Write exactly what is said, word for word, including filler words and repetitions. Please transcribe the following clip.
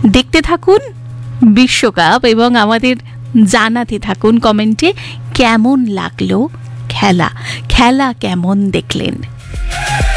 দেখতে থাকুন বিশ্বকাপ এবং আমাদের জানাতে থাকুন কমেন্টে কেমন লাগলো খেলা, খেলা কেমন দেখলেন।